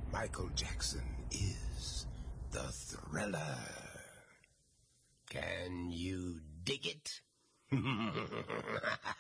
Michael Jackson is the Thriller. Can you dig it?